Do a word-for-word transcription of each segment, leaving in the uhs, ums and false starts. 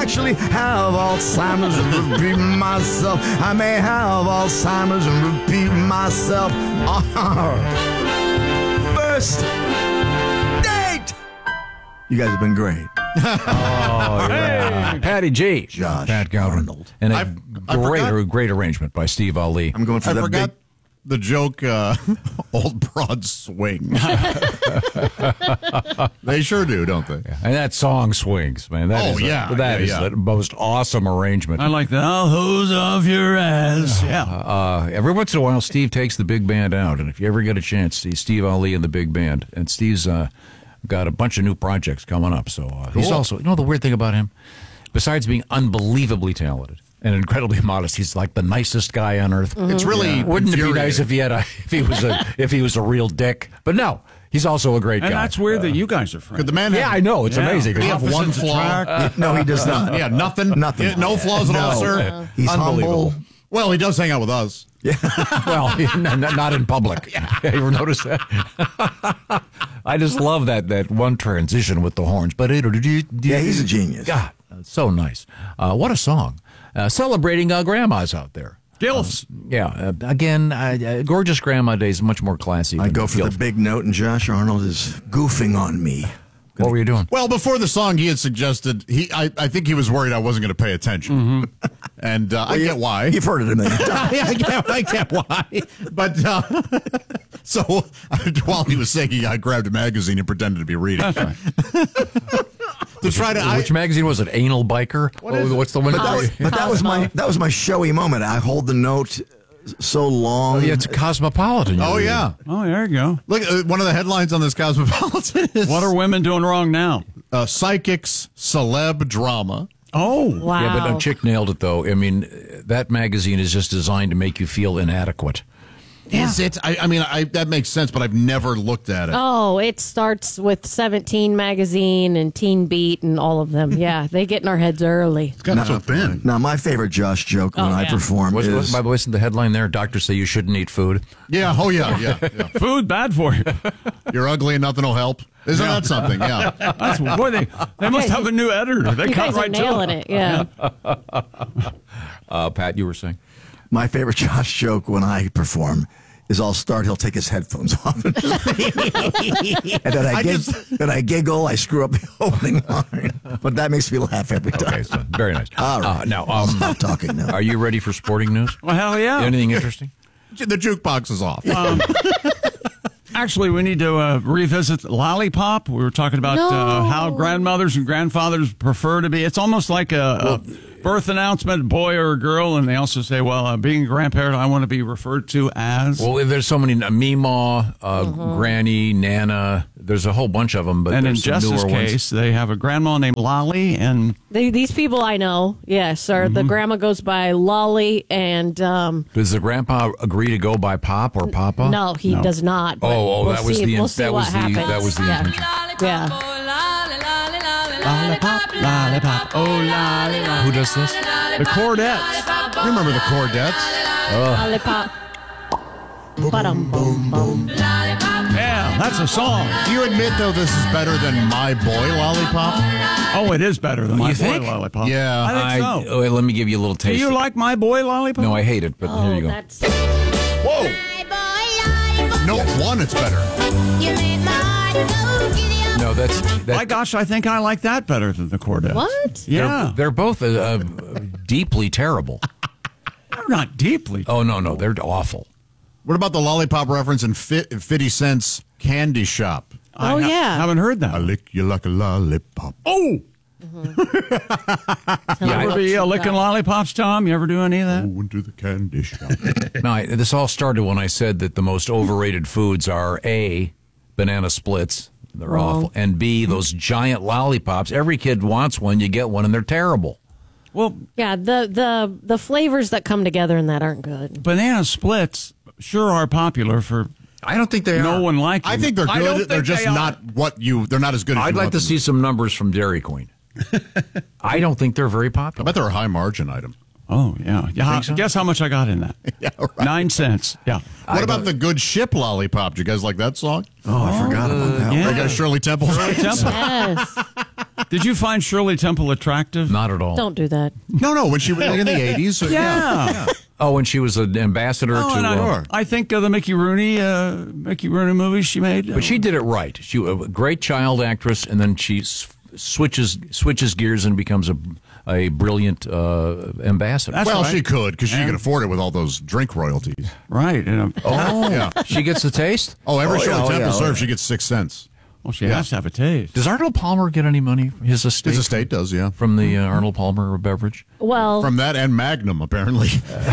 actually have Alzheimer's and repeat myself. I may have Alzheimer's and repeat myself. First date. You guys have been great. Oh, yeah. Hey. Patty G. Josh Pat Galvin. Arnold. And a I- I great, forgot- great arrangement by Steve Ali. I'm going for I the forgot big. the joke, uh, old broad swing. They sure do, don't they? And that song swings, man. That Oh, is a- yeah, that yeah, is yeah. the most awesome arrangement. I like that. I'll hose off your ass. Yeah. Uh, every once in a while, Steve takes the big band out, and if you ever get a chance, see Steve Ali and the big band. And Steve's uh, got a bunch of new projects coming up. So uh, he's Cool. also, you know, the weird thing about him, besides being unbelievably talented and incredibly modest, he's like the nicest guy on earth. It's really Wouldn't it be infuriating. nice if he had a if he was a if he was a real dick? But no, he's also a great And guy. that's weird that you guys are friends. Could the man have, Yeah, I know. It's Yeah. amazing. Could he have one Opposites flaw? attract. No, he does not. Yeah, nothing? Nothing. Yeah, no flaws at all, No. sir? He's Unbelievable. humble. Well, he does hang out with us. Well, n- n- not in public. You ever notice that? I just love that that one transition with the horns. But it, Yeah, he's a genius. God, it's so nice. Uh, what a song! Uh, celebrating uh, grandmas out there. Gilfs. Yeah, uh, again, uh, uh, gorgeous grandma days, much more classy. I than go for Gilf. the big note, and Josh Arnold is goofing on me. What were you doing? Well, before the song, he had suggested, he I, I think he was worried I wasn't going to pay attention. And uh, I get why. You've heard it a million times. Yeah, I get, I get why. But uh, so while he was singing, I grabbed a magazine and pretended to be reading. to try to. I, Which magazine was it? Anal Biker? What is it? What's the one? But, that was, but that was my that was my showy moment. I hold the note so long. Oh, yeah, it's Cosmopolitan. oh, you yeah. Oh, there you go. Look, uh, one of the headlines on this Cosmopolitan is What are women doing wrong now? uh, Psychics Celeb Drama. Oh. Wow. Yeah, but uh, Chick nailed it, though. I mean, that magazine is just designed to make you feel inadequate. Is it? I, I mean, I, that makes sense, but I've never looked at it. Oh, it starts with seventeen Magazine and Teen Beat and all of them. Yeah, they get in our heads early. Got so thin. Now, my favorite Josh joke when Oh, I yeah. perform Was, was, is by the way, isn't the headline there? Doctors say you shouldn't eat food. Yeah. Oh, yeah. Yeah. yeah. Food bad for you. You're ugly and nothing will help. Isn't that something? Yeah. That's boy. They they must have a new editor. They You cut guys are right to nailing it. Yeah. Uh, Pat, you were saying? my favorite Josh joke when I perform. Is I'll start, he'll take his headphones off. and then I, I gig, just- then I giggle, I screw up the opening line. But that makes me laugh every time. Okay, so very nice. All right. Uh, now, um, Stop talking now. are you ready for sporting news? Well, hell yeah. Anything interesting? The jukebox is off. Actually, we need to uh, revisit Lollipop. We were talking about uh, No. how grandmothers and grandfathers prefer to be. It's almost like a, a birth announcement, boy or a girl, and they also say, well, uh, being a grandparent, I want to be referred to as. Well, there's so many. Uh, Meemaw, uh, Granny, Nana. There's a whole bunch of them, but and in there's some Jess's newer ones. case, they have a grandma named Lolly, and They, these people I know, yes, or the grandma goes by Lolly, and um, Does the grandpa agree to go by Pop or Papa? no, he does not. but Oh, oh, we'll that was see, the we'll in- see that what was the- happens. that was the yeah. intention. Yeah. Lollipop, Lollipop, oh, Lollipop. Who does this? The Chordettes. You remember the Chordettes? Lollipop. Ba-dum, boom, boom. Yeah, that's a song. Do you admit, though, this is better than My Boy Lollipop? Oh, it is better than My You Boy think? Lollipop. Yeah. I think so. oh, wait, let me give you a little Do taste. you like My Boy Lollipop? No, I hate it, but Oh, here you go. that's Whoa. No, one, it's better. No, that's that, My gosh, I think I like that better than the Chordettes. what? they're, Yeah. they're both uh, uh, deeply terrible. They're not deeply. Oh no, no, they're awful. What about the lollipop reference in Fit, fifty Cent's Candy Shop? I Oh, ha- yeah. haven't heard that. I lick you like a lollipop. Oh! Tell You me ever what be you uh, got. licking lollipops, Tom? You ever do any of that? Go into the candy shop. No, I, this all started when I said that the most overrated foods are A, banana splits. They're Wrong. awful. And B, those giant lollipops. Every kid wants one. You get one, and they're terrible. Well, Yeah, the, the, the flavors that come together in that aren't good. banana splits sure are popular for I don't think they no are. one liking. I think they're I don't good. They're think just they are. not what you. They're not as good as I'd you like want to them see some numbers from Dairy Queen. I don't think they're very I popular. bet they're a high margin item. Oh yeah, yeah. think so? Guess how much I got in that? Yeah, right. Nine cents. Yeah. What about the Good Ship Lollipop? Do you guys like that song? Oh, I forgot about that. yeah. They got a Shirley Temple. Temple. Yes. Did you find Shirley Temple attractive? Not at all. Don't do that. No, no, when she was in the eighties. Yeah. Oh, and she was an ambassador Oh, to. and I, uh, I think of the Mickey Rooney, uh, Mickey Rooney movies she made. But she did it right. She a great child actress, and then she s- switches switches gears and becomes a a brilliant uh, ambassador. That's Well, right. she could because she And- could afford it with all those drink royalties. Right. And, uh, Oh, Yeah. she gets the taste. Oh, every Oh, Shirley yeah, oh, Temple yeah, oh, serve, yeah. she gets six cents. well, she Yeah. has to have a taste. Does Arnold Palmer get any money? His estate. His estate does, yeah. From the uh, Arnold Palmer beverage. Well, From that and Magnum, apparently.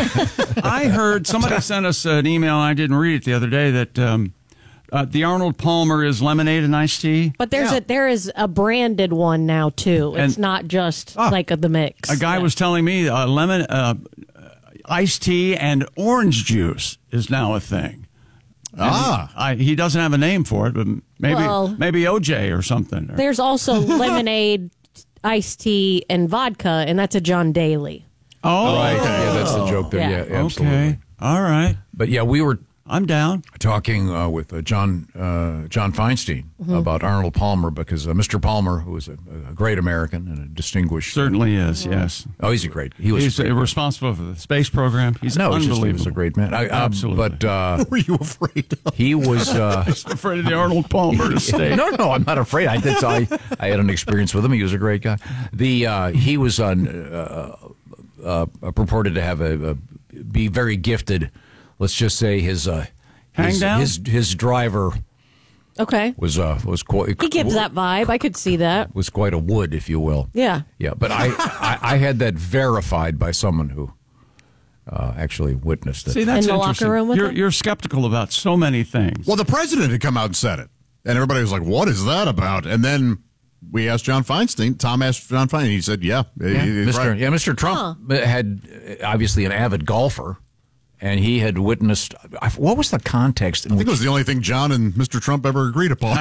I heard somebody sent us an email. I didn't read it the other day that um, uh, the Arnold Palmer is lemonade and iced tea. but there's Yeah. a there is a branded one now too. It's And- not just like a, the mix. A guy Yeah. was telling me uh, lemon, uh, iced tea, and orange juice is now a thing. ah. I, he doesn't have a name for it, but maybe Well- maybe O J or something. Or- There's also lemonade, iced tea, and vodka, and that's a John Daly. oh, Right. Yeah, that's the joke there. Yeah. Yeah, absolutely. okay, all right, But yeah, we were I'm down. talking uh, with uh, John uh, John Feinstein Mm-hmm. about Arnold Palmer because uh, Mister Palmer, who was a, a great American and a distinguished. Certainly is. Yes, Oh, he's a great. He was. he's a great, responsible for the space program. He's no, he's just, unbelievable. he was a great man. I, uh, Absolutely. But uh, What were you afraid of? he was. Uh, afraid of the Arnold Palmer estate. no, no, I'm not afraid. I, that's, I, I had an experience with him. He was a great guy. The uh, he was on, uh, uh, uh, purported to have a, a be very gifted. Let's just say his uh, Hang his, down? his his driver Okay. was uh, was quite. He gives that vibe. I could see that. Was quite a wood, if you will. Yeah. Yeah, but I, I, I had that verified by someone who uh, actually witnessed it. See, that's In the locker interesting. room with you're, him? you're skeptical about so many things. Well, the president had come out and said it. And everybody was like, what is that about? And then we asked John Feinstein. Tom asked John Feinstein. He said, yeah. yeah, he's Mister right. Yeah, Mister Trump had uh, obviously an avid golfer, and he had witnessed. I- What was the context in I which think it was the only thing John and Mister Trump ever agreed upon.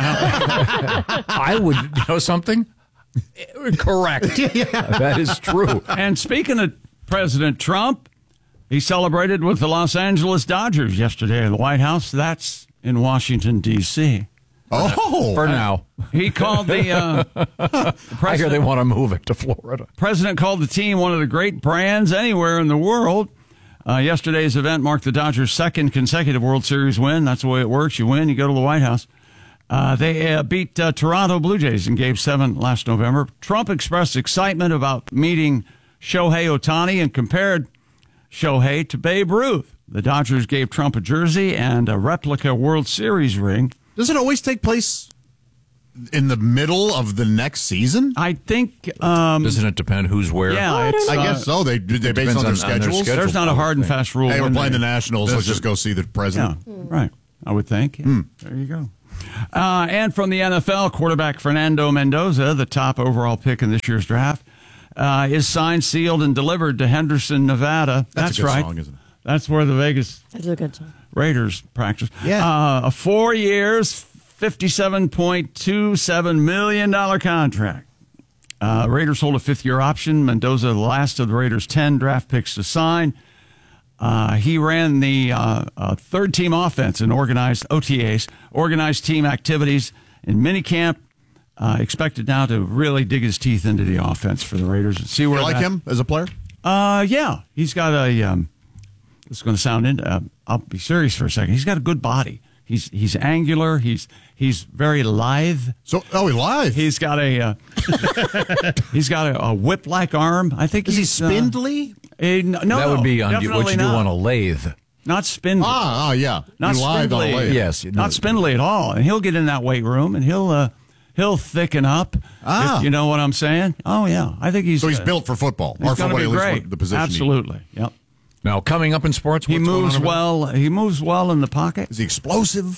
I would you know something? Correct. That is true. And speaking of President Trump, he celebrated with the Los Angeles Dodgers yesterday at the White House. That's in Washington, D C oh. For now, He called the uh, I hear president, they want to move it to Florida. president called the team one of the great brands anywhere in the world. Uh, yesterday's event marked the Dodgers' second consecutive World Series win. That's the way it works. You win, you go to the White House. Uh, they uh, beat uh, Toronto Blue Jays in Game seven last November. Trump expressed excitement about meeting Shohei Ohtani and compared Shohei to Babe Ruth. The Dodgers gave Trump a jersey and a replica World Series ring. Does it always take place in the middle of the next season? I think, um, Doesn't it depend who's where? yeah, it's, I uh, guess so. They they base depends on their on- on their schedules. schedule. there's not a hard and fast rule. Hey, we're when playing they- the Nationals. Let's visit. just go see the Yeah, president. right. I would think. Yeah. There you go. Uh, and from the N F L, quarterback Fernando Mendoza, the top overall pick in this year's draft, uh, is signed, sealed, and delivered to Henderson, Nevada. That's a That's good right. song, isn't it? That's where the Vegas That's a good song. Raiders practice. Yeah. Uh, a four years, fifty-seven point two seven million dollars contract. Uh, Raiders hold a fifth-year option. Mendoza, the last of the Raiders' ten draft picks to sign. Uh, he ran the uh, uh, third-team offense in organized O T As, organized team activities in minicamp. Uh, expected now to really dig his teeth into the offense for the Raiders and see You where like that- him as a player? Uh, yeah, he's got a. Um, this is going to sound in. Uh, I'll be serious for a second. He's got a good body. He's he's angular. He's he's very lithe. So, oh, he live. He's got a uh, he's got a, a whip-like arm. I think Is he he's uh, spindly? eh, no, no, That would be on, definitely what you do not. on a lathe. Not spindly. Ah, ah, yeah. Not he live on a spindly. lathe. Yes. Not spindly at all. And he'll get in that weight room and he'll uh, he'll thicken up. Ah. If you know what I'm saying? Oh yeah, I think he's So he's uh, built for football, He's or for going to what, be at least great. what the position. he- Absolutely. Yep. Now, coming up in sports, He what's going moves on over there? well. He moves well in the pocket. Is he explosive?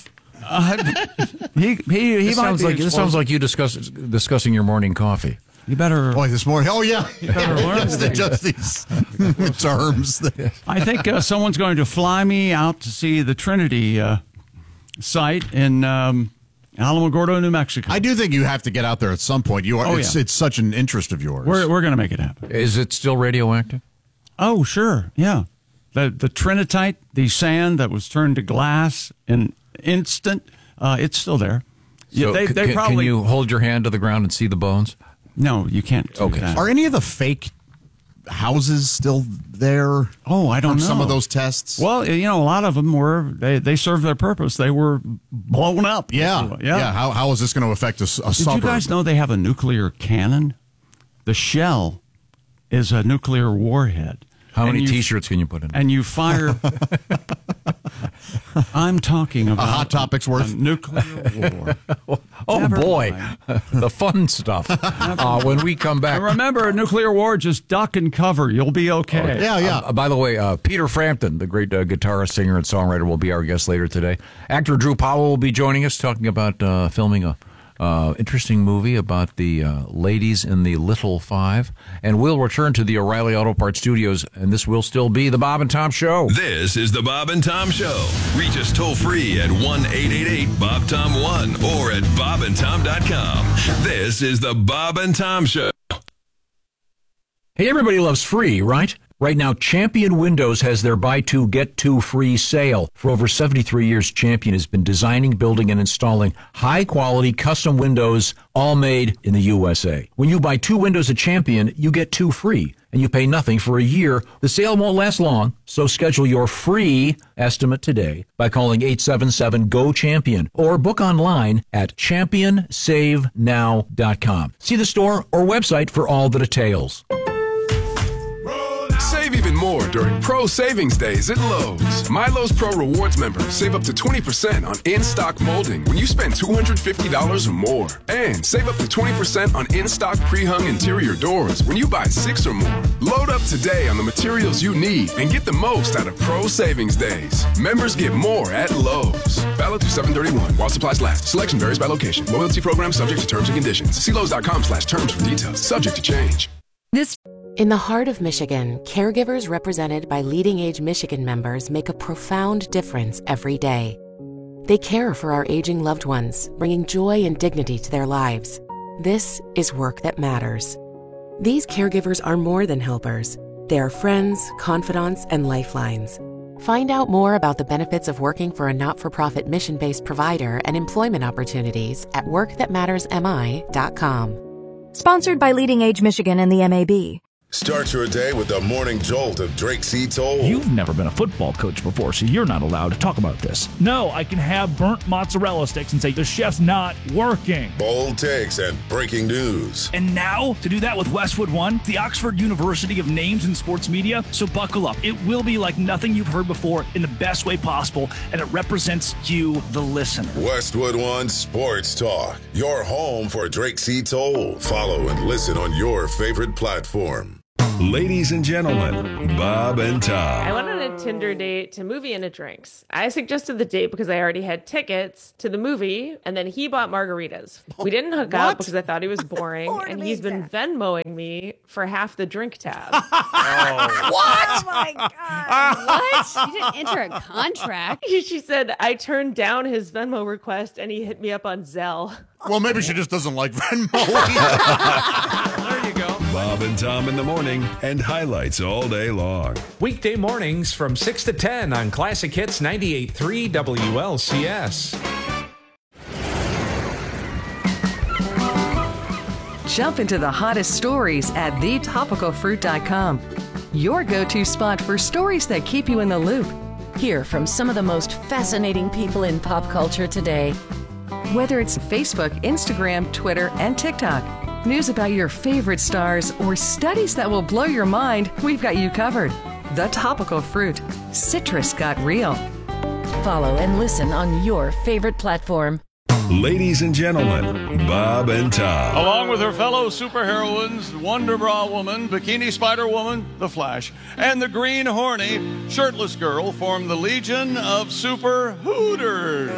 He he he This might sounds be like this sounds like you discuss, discussing your morning coffee. You better. Boy, this morning. Oh, yeah. better learn. Yes, they just these terms. I think uh, someone's going to fly me out to see the Trinity uh, site in um, Alamogordo, New Mexico. I do think you have to get out there at some point. You are. Oh, it's, yeah. it's such an interest of yours. We're we're going to make it happen. Is it still radioactive? Oh, sure. Yeah. The the Trinitite, the sand that was turned to glass in instant, uh, it's still there. Yeah, So they, c- they can, probably. can you hold your hand to the ground and see the bones? No, you can't do Okay. that. Are any of the fake houses still there? Oh, I don't from know. some of those tests. Well, you know, a lot of them were, they, they served their purpose. They were blown up. Yeah, Yeah. yeah. How how is this going to affect a, s- a Did suburb? you guys know they have a nuclear cannon? The shell is a nuclear warhead. How And many you- T-shirts can you put in? And you fire. I'm talking about A Hot Topics worth? a nuclear war. oh Never boy, mind. the fun stuff. uh, when we come back. And remember, a nuclear war, just duck and cover. You'll be okay. Yeah, yeah. Uh, by the way, uh, Peter Frampton, the great uh, guitarist, singer, and songwriter, will be our guest later today. Actor Drew Powell will be joining us, talking about uh, filming a uh, interesting movie about the uh, ladies in the Little Five. And we'll return to the O'Reilly Auto Parts Studios, and this will still be the Bob and Tom Show. This is the Bob and Tom Show. Reach us toll free at one eight eight eight Bob Tom one or at bob and tom dot com. This is the Bob and Tom Show. Hey, everybody loves free, right? Right now, Champion Windows has their buy two, get two free sale. For over seventy-three years, Champion has been designing, building, and installing high-quality custom windows, all made in the U S A. When you buy two windows at Champion, you get two free, and you pay nothing for a year. The sale won't last long, so schedule your free estimate today by calling eight seven seven, G O, CHAMPION or book online at champion save now dot com. See the store or website for all the details. Save even more during Pro Savings Days at Lowe's. Milo's Pro Rewards members save up to twenty percent on in-stock molding when you spend two hundred fifty dollars or more. And save up to twenty percent on in-stock pre-hung interior doors when you buy six or more. Load up today on the materials you need and get the most out of Pro Savings Days. Members get more at Lowe's. Valid through seven thirty-one while supplies last. Selection varies by location. Loyalty program subject to terms and conditions. See Lowe's dot com slash terms for details. Subject to change. This In the heart of Michigan, caregivers represented by Leading Age Michigan members make a profound difference every day. They care for our aging loved ones, bringing joy and dignity to their lives. This is work that matters. These caregivers are more than helpers. They are friends, confidants, and lifelines. Find out more about the benefits of working for a not-for-profit mission-based provider and employment opportunities at work that matters m i dot com. Sponsored by Leading Age Michigan and the M A B. Start your day with the morning jolt of Drake C. Toll. You've never been a football coach before, so you're not allowed to talk about this. No, I can have burnt mozzarella sticks and say the chef's not working. Bold takes and breaking news. And now, to do that with Westwood One, the Oxford University of Names in Sports Media. So buckle up. It will be like nothing you've heard before in the best way possible, and it represents you, the listener. Westwood One Sports Talk, your home for Drake C. Toll. Follow and listen on your favorite platform. Ladies and gentlemen, Bob and I Tom. went on a Tinder date to movie and a drinks. I suggested the date because I already had tickets to the movie, and then he bought margaritas. We didn't hook up because I thought he was boring, and he's been Venmoing me for half the drink tab. What? Oh my God. What? You didn't enter a contract. She said I turned down his Venmo request, and he hit me up on Zelle. Well, maybe she just doesn't like Venmo. There you go. Bob and Tom in the morning and highlights all day long. Weekday mornings from six to ten on Classic Hits ninety-eight point three W L C S. Jump into the hottest stories at the topical fruit dot com. Your go-to spot for stories that keep you in the loop. Hear from some of the most fascinating people in pop culture today. Whether it's Facebook, Instagram, Twitter, and TikTok, news about your favorite stars, or studies that will blow your mind, we've got you covered. The Topical Fruit. Citrus got real. Follow and listen on your favorite platform. Ladies and gentlemen, Bob and Tom. Along with her fellow superheroines, Wonder Bra Woman, Bikini Spider Woman, The Flash, and the Green Horny Shirtless Girl form the Legion of Super Hooters.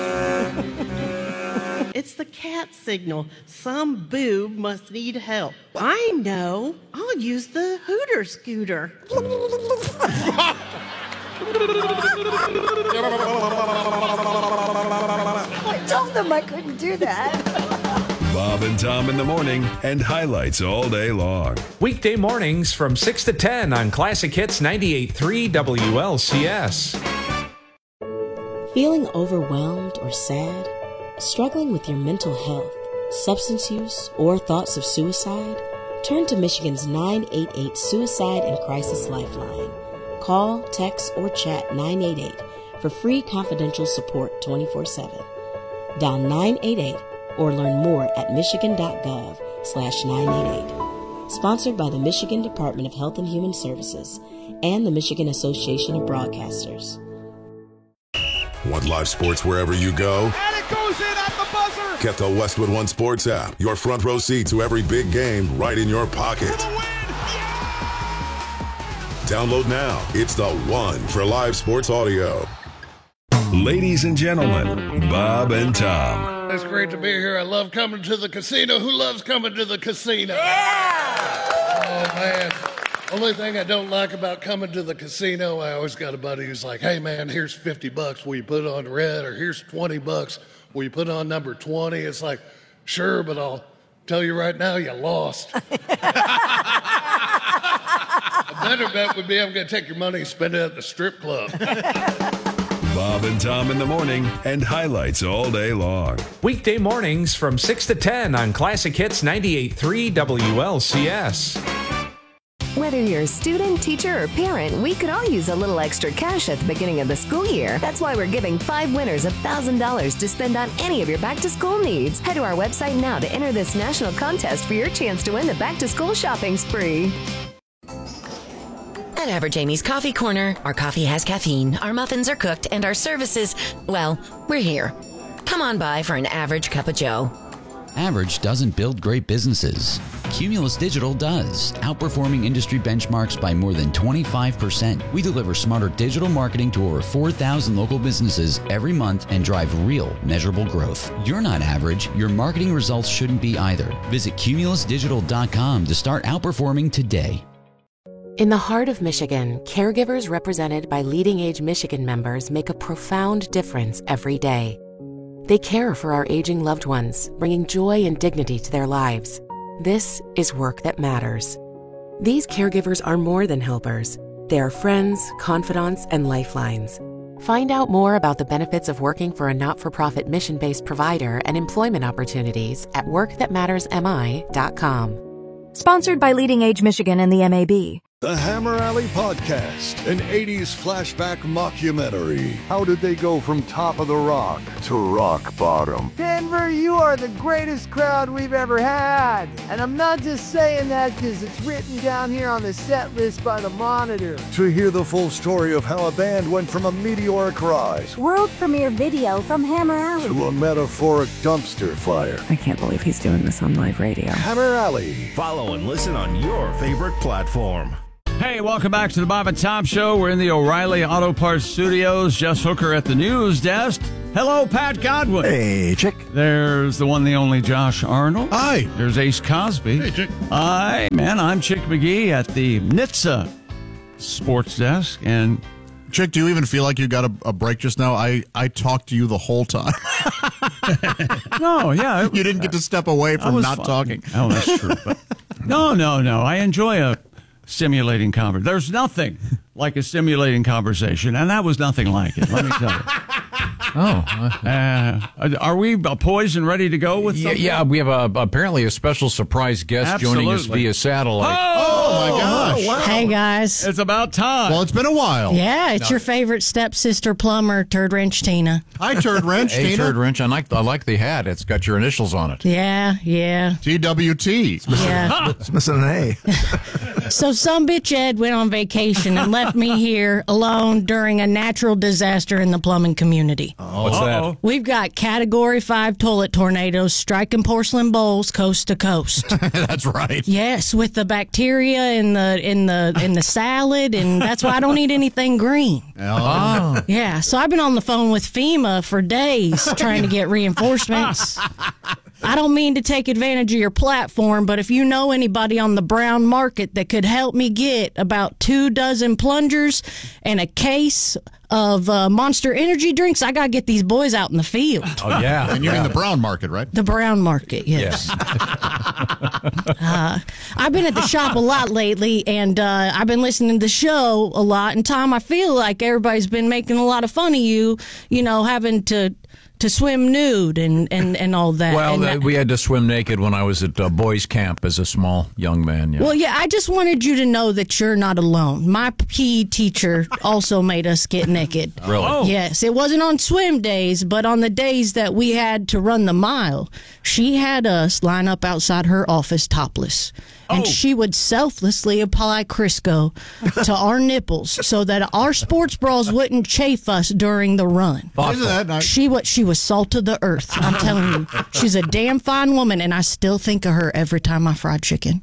It's the cat signal. Some boob must need help. I know. I'll use the Hooter scooter. I told them I couldn't do that. Bob and Tom in the morning and highlights all day long. Weekday mornings from six to ten on Classic Hits ninety-eight point three W L C S. Feeling overwhelmed or sad? Struggling with your mental health? substance use, or thoughts of suicide? Turn to Michigan's nine eight eight Suicide and Crisis Lifeline. Call, text, or chat nine eight eight for free confidential support twenty-four seven. Dial nine eight eight or learn more at michigan.gov slash 988. Sponsored by the Michigan Department of Health and Human Services and the Michigan Association of Broadcasters. Want live sports wherever you go? And it goes in at the buzzer! Get the Westwood One Sports app. Your front row seat to every big game right in your pocket. Download now. It's the one for live sports audio. Ladies and gentlemen, Bob and Tom. It's great to be here. I love coming to the casino. Who loves coming to the casino? Yeah! Oh, man. Only thing I don't like about coming to the casino, I always got a buddy who's like, hey, man, here's fifty bucks. Will you put on red? Or here's twenty bucks. Will you put on number twenty? It's like, sure, but I'll tell you right now, you lost. A better bet would be I'm going to take your money and spend it at the strip club. Bob and Tom in the morning and highlights all day long. Weekday mornings from six to ten on Classic Hits ninety-eight point three W L C S. Whether you're a student, teacher, or parent, we could all use a little extra cash at the beginning of the school year. That's why we're giving five winners one thousand dollars to spend on any of your back-to-school needs. Head to our website now to enter this national contest for your chance to win the back-to-school shopping spree. At Average Amy's Coffee Corner, our coffee has caffeine, our muffins are cooked, and our services, well, we're here. Come on by for an average cup of joe. Average doesn't build great businesses. Cumulus Digital does, outperforming industry benchmarks by more than twenty-five percent. We deliver smarter digital marketing to over four thousand local businesses every month and drive real, measurable growth. You're not average. Your marketing results shouldn't be either. Visit cumulus digital dot com to start outperforming today. In the heart of Michigan, caregivers represented by Leading Age Michigan members make a profound difference every day. They care for our aging loved ones, bringing joy and dignity to their lives. This is work that matters. These caregivers are more than helpers. They are friends, confidants, and lifelines. Find out more about the benefits of working for a not-for-profit mission-based provider and employment opportunities at work that matters m i dot com. Sponsored by Leading Age Michigan and the M A B. The Hammer Alley Podcast, an eighties flashback mockumentary. How did they go from top of the rock to rock bottom? Denver, you are the greatest crowd we've ever had. And I'm not just saying that because it's written down here on the set list by the Monitor. To hear the full story of how a band went from a meteoric rise, world premiere video from Hammer Alley, to a metaphoric dumpster fire. I can't believe he's doing this on live radio. Hammer Alley. Follow and listen on your favorite platform. Hey, welcome back to the Bob and Tom Show. We're in the O'Reilly Auto Parts Studios. Jess Hooker at the news desk. Hello, Pat Godwin. Hey, Chick. There's the one, the only Josh Arnold. Hi. There's Ace Cosby. Hey, Chick. Hi, man. I'm Chick McGee at the N H T S A Sports Desk. And Chick, do you even feel like you got a, a break just now? I, I talked to you the whole time. No, yeah. You didn't get to step away from not fun. talking. Oh, that's true. But no, no, no. I enjoy a stimulating conversation. There's nothing like a stimulating conversation, and that was nothing like it, let me tell you. Oh. Uh, are we poised and ready to go with yeah, something? yeah, we have a, apparently a special surprise guest Absolutely. joining us via satellite. Oh, my gosh. Oh, wow. Hey, guys. It's about time. Well, it's been a while. Yeah, it's No. your favorite stepsister plumber, Turd Wrench Tina. Hi, Turd Wrench, Hey, Tina. Turd Wrench, I like, I like the hat. It's got your initials on it. Yeah, yeah. T W T. Yeah. It's missing an A. So some bitch Ed went on vacation and left me here alone during a natural disaster in the plumbing community. Oh, what's that? Uh-oh. We've got Category five toilet tornadoes striking porcelain bowls coast to coast. That's right. Yes, with the bacteria in the in the in the salad, and that's why I don't eat anything green. Oh. Yeah, so I've been on the phone with FEMA for days trying to get reinforcements. I don't mean to take advantage of your platform, but if you know anybody on the brown market that could help me get about two dozen plungers and a case of uh, Monster Energy drinks, I got to get these boys out in the field. Oh, yeah. And you're yeah. in the brown market, right? The brown market, yes. uh, I've been at the shop a lot lately, and uh, I've been listening to the show a lot. And, Tom, I feel like everybody's been making a lot of fun of you, you know, having to to swim nude and, and, and all that. Well, and uh, that- we had to swim naked when I was at uh, boys' camp as a small young man. Yeah. Well, yeah, I just wanted you to know that you're not alone. My P E teacher also made us get naked. Really? Oh. Yes. It wasn't on swim days, but on the days that we had to run the mile, she had us line up outside her office topless. And Oh. she would selflessly apply Crisco to our nipples so that our sports bras wouldn't chafe us during the run. Isn't that nice? She was she was salt of the earth. I'm telling you, she's a damn fine woman, and I still think of her every time I fried chicken.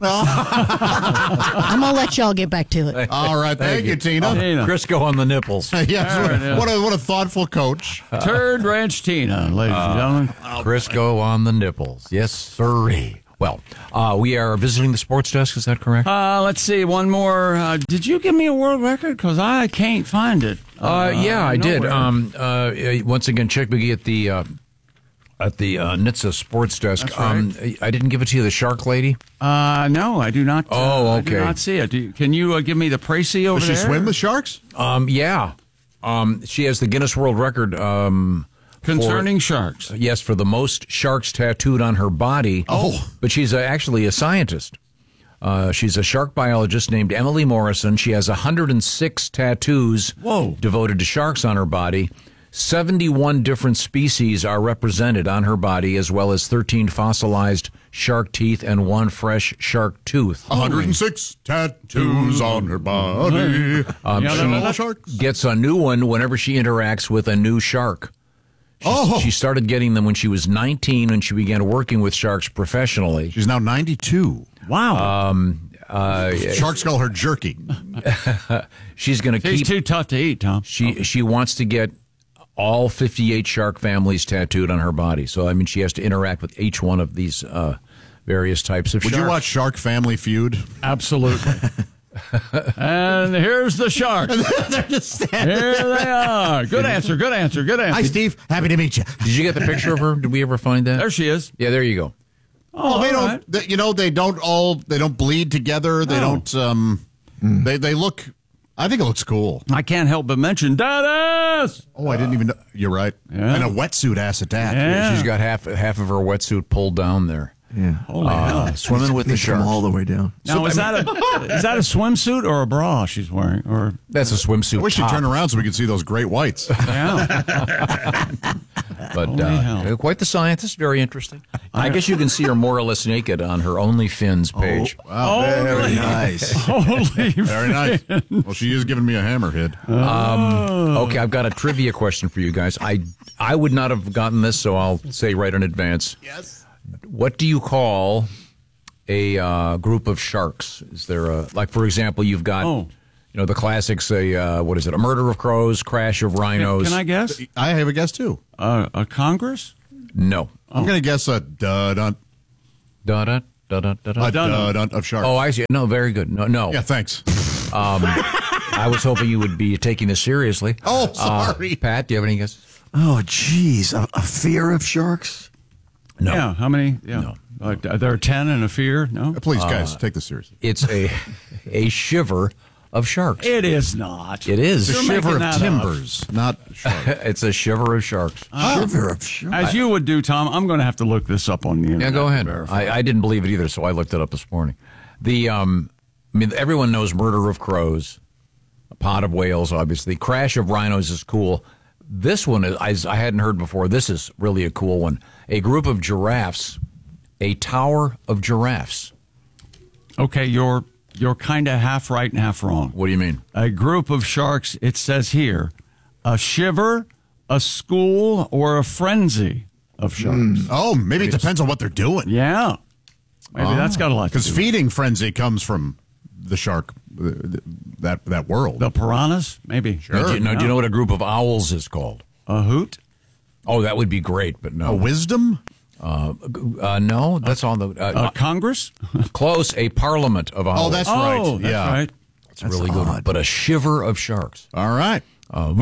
I'm gonna let y'all get back to it. All right, thank, you, Tina. Uh, Crisco on the nipples. yes, There it is. what a what a thoughtful coach. Turd Ranch Tina, ladies and gentlemen. Crisco on the nipples. Yes, sirree. Well, uh, we are visiting the sports desk. Is that correct? Uh, let's see, one more. Uh, did you give me a world record? Because I can't find it. Uh, yeah, I did. nowhere. Um, uh, once again, Chick McGee at the uh, at the uh, N H T S sports desk. That's right. Um, I didn't give it to you. The Shark Lady. Uh, no, I do not. Uh, Oh, I do okay. not see it. Do you, can you uh, give me the précis over Does she there? swim with sharks? Um, yeah. Um, she has the Guinness World Record. Um, Concerning for, sharks. Yes, for the most sharks tattooed on her body. Oh. But she's a, actually a scientist. Uh, she's a shark biologist named Emily Morrison. She has one hundred six tattoos Whoa. devoted to sharks on her body. seventy-one different species are represented on her body, as well as thirteen fossilized shark teeth and one fresh shark tooth. one hundred six tattoos on her body. Um, Yeah, she no, no, no. Sharks. gets a new one whenever she interacts with a new shark. She's- Oh. She started getting them when she was nineteen and she began working with sharks professionally. She's now ninety-two. Wow. Um, uh, Sharks call her jerky. she's going to She's keep. too tough to eat, Tom. She she wants to get all fifty-eight shark families tattooed on her body. So I mean, she has to interact with each one of these uh, various types of Would sharks. you watch Shark Family Feud? Absolutely. And here's the sharks. They're just standing Here they are. Good answer. Good answer. Good answer. Hi, Steve. Happy to meet you. Did you get the picture of her? Did we ever find that? There she is. Yeah, there you go. Oh, they all don't. right. They, you know, they don't all. They don't bleed together. They No. don't. Um, They they look. I think it looks cool. I can't help but mention Dennis. Oh, I didn't even know. You're right. Yeah. And a wetsuit ass at that. Yeah. She's got half half of her wetsuit pulled down there. Yeah. Holy Uh, hell. swimming with the Needs to come sharks. all the way down. Now, is that a is that a swimsuit or a bra she's wearing? Or That's a swimsuit. I wish you'd top. turn around so we could see those great whites. yeah. But Holy hell. uh, quite the scientist, very interesting. I guess you can see her more or less naked on her OnlyFins page. Wow, Very nice. Holy. very nice. Well, she is giving me a hammerhead. Um, okay, I've got a trivia question for you guys. I I would not have gotten this, so I'll say right in advance. Yes. What do you call a uh, group of sharks? Is there a like, for example, you've got Oh. you know the classics. A uh, what is it? A murder of crows, crash of rhinos. Can I guess? I have a guess too. Uh, a Congress? No. I'm going to guess a dud on Da da da da da. a da. dud on, of sharks. Oh, I see. No, very good. No, no. yeah. Thanks. Um, I was hoping you would be taking this seriously. Oh, sorry. Uh, Pat, do you have any guesses? Oh, geez. A, a fear of sharks? No. Yeah. How many? Yeah. No. Uh, there are ten and a fear? No? Please, guys, take this seriously. It's a a shiver of sharks. It is not. It is. The You're shiver making of that up. timbers, not sharks. It's a shiver of sharks. Shiver of sharks. As you would do, Tom, I'm going to have to look this up on the internet. Yeah, go to ahead. verify. I, I didn't believe it either, so I looked it up this morning. The um, I mean, everyone knows murder of crows, a pot of whales, obviously. Crash of rhinos is cool. This one is I, I hadn't heard before. This is really a cool one. A group of giraffes, a tower of giraffes. Okay, you're you're kind of half right and half wrong. What do you mean? A group of sharks, it says here, a shiver, a school, or a frenzy of sharks. Oh, maybe it depends on what they're doing. Yeah. Maybe that's got a lot to do Because with it. feeding frenzy comes from the shark, uh, that that world. The piranhas? Maybe. Now, do, you, now, do you know what a group of owls is called? A hoot? Oh, that would be great, but no. A wisdom? Uh, uh, no, that's on the uh, A Congress? close. A parliament of owls. Oh, that's Oh, right. that's yeah. right. It's really good. But a shiver of sharks. All right. Uh,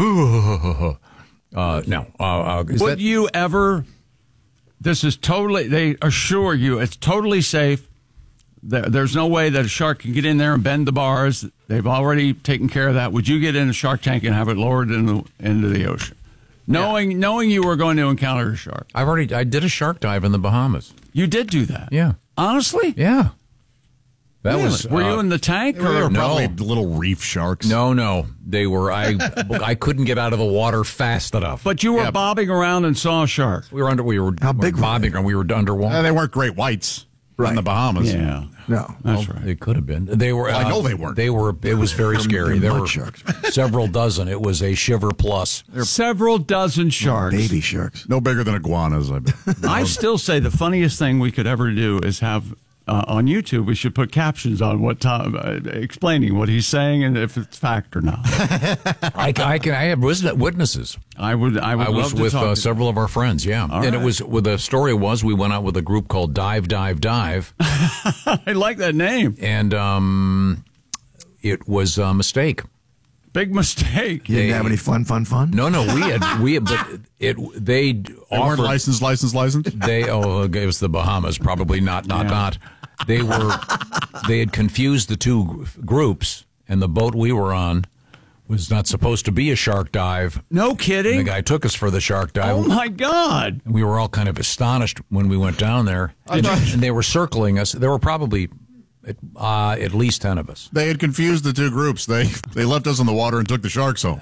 uh, no. Uh, uh, is Would that, you ever, this is totally, they assure you it's totally safe. There, there's no way that a shark can get in there and bend the bars. They've already taken care of that. Would you get in a shark tank and have it lowered in the, into the ocean? Knowing yeah. knowing you were going to encounter a shark. I've already I did a shark dive in the Bahamas. You did do that? Yeah. Honestly? Yeah. That really? was. Were uh, you in the tank? They were or? probably No. little reef sharks. No, no, they were. I I couldn't get out of the water fast enough. But you were Yeah. bobbing around and saw a shark. We were under. We were How big were bobbing, and we were underwater. Uh, they weren't great whites Right. in the Bahamas. Yeah. No. That's Well, right. They could have been. They were. Well, I uh, know they weren't. They were. It was very They're- scary. they're There mud were sharks. several dozen. It was a shiver plus. Several dozen sharks. Baby sharks. No bigger than iguanas, I bet. I still say the funniest thing we could ever do is have uh, on YouTube. We should put captions on what Tom uh, explaining what he's saying and if it's fact or not. I, I can. I have witnesses. I would. I would. I was love to with talk uh, to several of our friends. Yeah, All and it right. was. Well, the story was we went out with a group called Dive Dive Dive, I like that name. and um, it was a mistake. Big mistake. You didn't They- have any fun, fun, fun? No, no, we had we had, but it they They weren't offered licensed, licensed, licensed. they oh it was the Bahamas, probably not not Yeah. not. They were they had confused the two g- groups, and the boat we were on was not supposed to be a shark dive. No And kidding. the guy took us for the shark dive. Oh my God. We were all kind of astonished when we went down there, and, and they were circling us. There were probably uh, at least ten of us. They had confused the two groups. They they left us in the water and took the sharks home.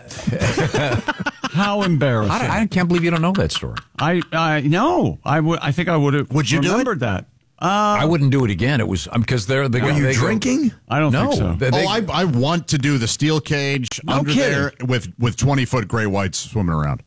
How embarrassing. I, I can't believe you don't know that story. I I no. I would. I think I would have. Would you do it? remembered that? I wouldn't do it again. It was because they're the Were guy you they go- drinking? I don't No, think so. they- they- oh, I I want to do the steel cage No under kidding. there with with twenty foot gray whites swimming around.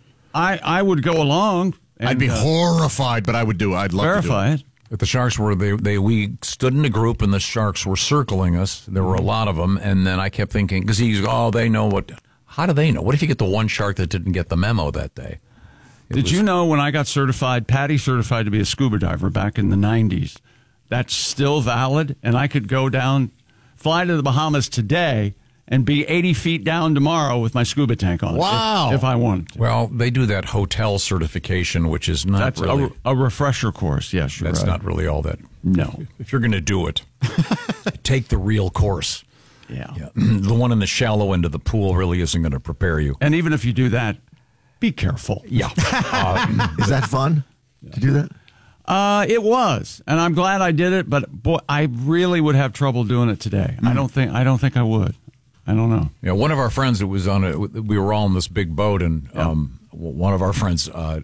I I would go along. And, I'd be uh, horrified, but I would do it. I'd love verify to it. But the sharks were they they we stood in a group and the sharks were circling us. There were a lot of them, and then I kept thinking because he's oh they know what. How do they know? What if you get the one shark that didn't get the memo that day? It Did was- you know when I got certified, Patty certified to be a scuba diver back in the nineties? That's still valid, and I could go down, fly to the Bahamas today, and be eighty feet down tomorrow with my scuba tank on. Wow. If, if I wanted to. Well, they do that hotel certification, which is not That's really. a, a refresher course. Yes, you're that's right. not really all that. No. If you're going to do it, take the real course. Yeah. Yeah. The one in the shallow end of the pool really isn't going to prepare you. And even if you do that, be careful. Yeah. Uh, Is that fun to do that? Uh, it was, and I'm glad I did it. But boy, I really would have trouble doing it today. I don't think. I don't think I would. I don't know. Yeah, one of our friends that was on it, we were all in this big boat, and um, one of our friends, uh,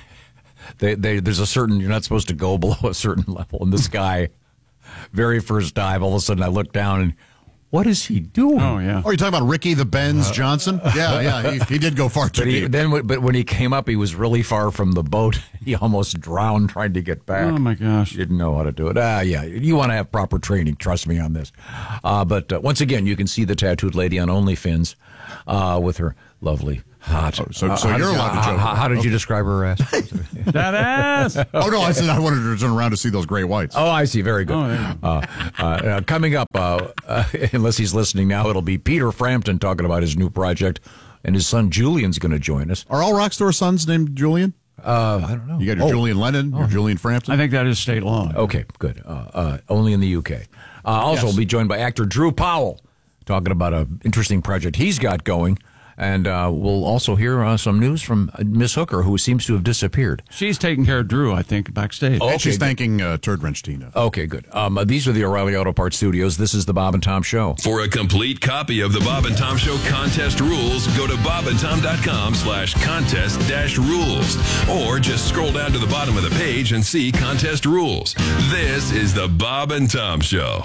they, they, there's a certain, you're not supposed to go below a certain level. And this guy, very first dive, all of a sudden I look down and, what is he doing? Oh yeah. Oh, you're talking about Ricky the Benz Johnson? Yeah, yeah. He, he did go far too But, he, deep. then, but when he came up, he was really far from the boat. He almost drowned trying to get back. Oh my gosh. He didn't know how to do it. Ah, yeah. You want to have proper training. Trust me on this. Uh, but uh, once again, you can see the tattooed lady on OnlyFins uh, with her lovely hot. Oh, so- uh, so how you're did- allowed to how- joke. How, how did you describe her ass? That ass. Oh, no, I said I wanted to turn around to see those gray whites. Oh, I see. Very good. Oh, there you uh, uh, uh, coming up, uh, uh, unless he's listening now, it'll be Peter Frampton talking about his new project, and his son Julian's going to join us. Are all rock star sons named Julian? Uh, I don't know. You got your Oh. Julian Lennon, your Julian Frampton? I think that is state law. Okay, good. Uh, uh, only in the U K. Uh, also, Yes. we'll be joined by actor Drew Powell talking about an interesting project he's got going. And uh, we'll also hear uh, some news from uh, Miss Hooker, who seems to have disappeared. She's taking care of Drew, I think, backstage. Oh, and she's okay, thanking uh, Turd Wrench Tina. Okay, good. Um, uh, these are the O'Reilly Auto Parts Studios. This is the Bob and Tom Show. For a complete copy of the Bob and Tom Show contest rules, go to bobandtom.com slash contest dash rules. Or just scroll down to the bottom of the page and see contest rules. This is the Bob and Tom Show.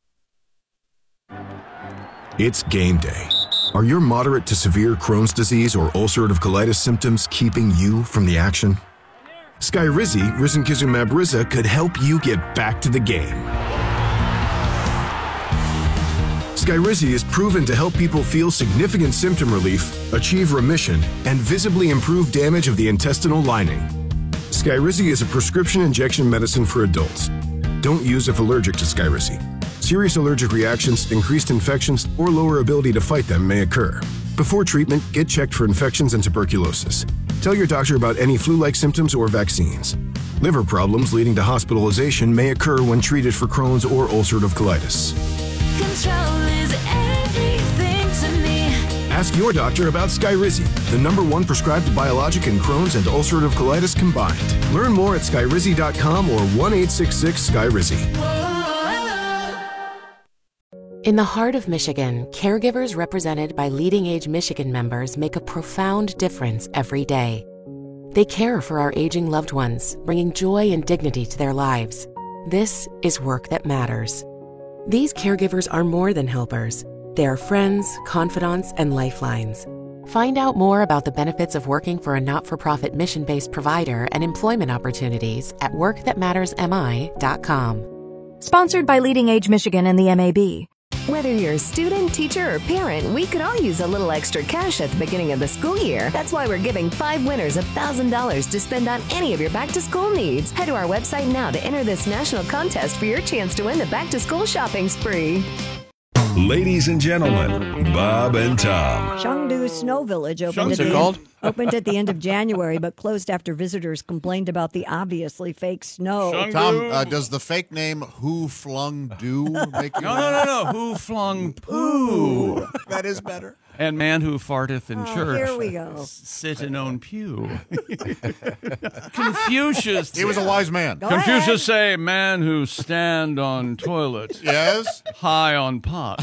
It's game day. Are your moderate to severe Crohn's disease or ulcerative colitis symptoms keeping you from the action? Skyrizi, risankizumab Riza, could help you get back to the game. Skyrizi is proven to help people feel significant symptom relief, achieve remission, and visibly improve damage of the intestinal lining. Skyrizi is a prescription injection medicine for adults. Don't use if allergic to Skyrizi. Serious allergic reactions, increased infections, or lower ability to fight them may occur. Before treatment, get checked for infections and tuberculosis. Tell your doctor about any flu-like symptoms or vaccines. Liver problems leading to hospitalization may occur when treated for Crohn's or ulcerative colitis. Control is everything to me. Ask Ask your doctor about Skyrizi, the number one prescribed biologic in Crohn's and ulcerative colitis combined. Learn more at skyrizi dot com or one eight six six Skyrizi. In the heart of Michigan, caregivers represented by Leading Age Michigan members make a profound difference every day. They care for our aging loved ones, bringing joy and dignity to their lives. This is work that matters. These caregivers are more than helpers. They are friends, confidants, and lifelines. Find out more about the benefits of working for a not-for-profit mission-based provider and employment opportunities at work that matters m i dot com. Sponsored by Leading Age Michigan and the M A B. Whether you're a student, teacher, or parent, we could all use a little extra cash at the beginning of the school year. That's why we're giving five winners one thousand dollars to spend on any of your back-to-school needs. Head to our website now to enter this national contest for your chance to win the back-to-school shopping spree. Ladies and gentlemen, Bob and Tom. Chengdu Snow Village opened at, What's it the called? end, opened at the end of January, but closed after visitors complained about the obviously fake snow. Tom, uh, does the fake name Who Flung Do make you No, no, no, no. Who flung poo? That is better. And man who farteth in Oh, church. here we go. Sit in own pew. Confucius. He was a wise man. Go Confucius ahead. say, man who stand on toilet. Yes? High on pot.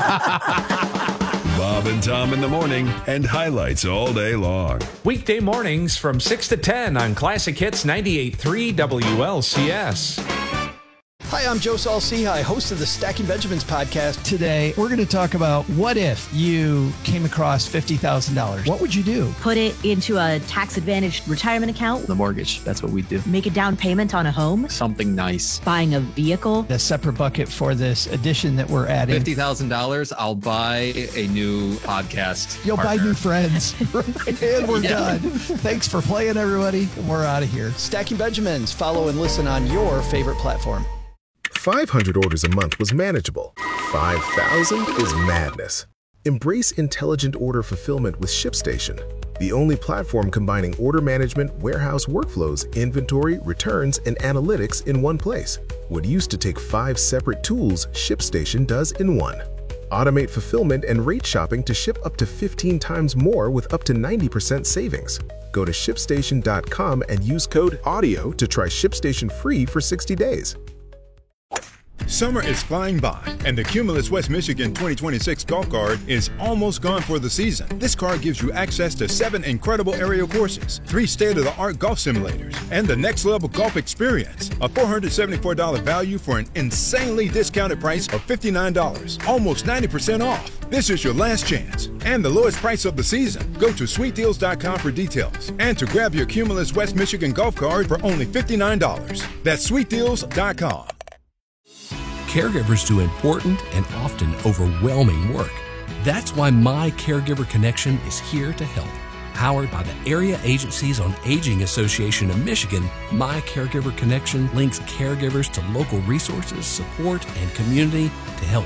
Bob and Tom in the morning and highlights all day long. Weekday mornings from six to ten on Classic Hits ninety-eight point three W L C S. Hi, I'm Joe Saul-Sehy, host of the Stacking Benjamins podcast. Today, we're going to talk about what if you came across fifty thousand dollars. What would you do? Put it into a tax-advantaged retirement account. The mortgage, that's what we do. Make a down payment on a home. Something nice. Buying a vehicle. A separate bucket for this addition that we're adding. fifty thousand dollars, I'll buy a new podcast You'll partner. buy new friends. And we're Yeah. done. Thanks for playing, everybody. We're out of here. Stacking Benjamins. Follow and listen on your favorite platform. five hundred orders a month was manageable. five thousand is madness. Embrace intelligent order fulfillment with ShipStation, the only platform combining order management, warehouse workflows, inventory, returns, and analytics in one place. What used to take five separate tools, ShipStation does in one. Automate fulfillment and rate shopping to ship up to fifteen times more with up to ninety percent savings. Go to ship station dot com and use code AUDIO to try ShipStation free for sixty days. Summer is flying by, and the Cumulus West Michigan twenty twenty-six golf cart is almost gone for the season. This card gives you access to seven incredible aerial courses, three state-of-the-art golf simulators, and the next-level golf experience. A four hundred seventy-four dollars value for an insanely discounted price of fifty-nine dollars, almost ninety percent off. This is your last chance, and the lowest price of the season. Go to sweet deals dot com for details, and to grab your Cumulus West Michigan golf cart for only fifty-nine dollars. That's sweet deals dot com. Caregivers do important and often overwhelming work. That's why My Caregiver Connection is here to help. Powered by the Area Agencies on Aging Association of Michigan, My Caregiver Connection links caregivers to local resources, support, and community to help